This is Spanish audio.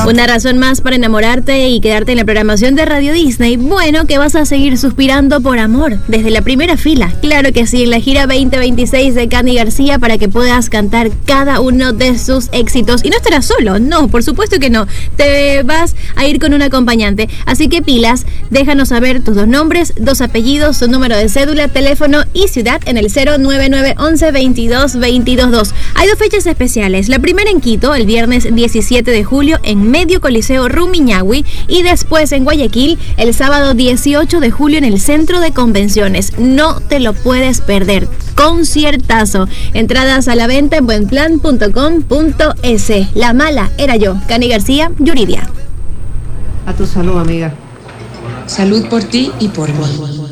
Una razón más para enamorarte y quedarte en la programación de Radio Disney. Bueno, que vas a seguir suspirando por amor desde la primera fila. Claro que sí, en la gira 2026 de Cani García, para que puedas cantar cada uno de sus éxitos. Y no estarás solo, no, por supuesto que no. Te vas a ir con un acompañante. Así que pilas, déjanos saber tus 2 nombres, 2 apellidos, su número de cédula, teléfono y ciudad en el 099 11 22 22 2. Hay 2 fechas especiales. La primera en Quito, el viernes 17 de julio, en Medio Coliseo Rumiñahui, y después en Guayaquil, el sábado 18 de julio, en el Centro de Convenciones. No te lo puedes perder. Conciertazo. Entradas a la venta en buenplan.com.es. La mala era yo, Cani García, Yuridia. A tu salud, amiga. Salud por ti y por mí.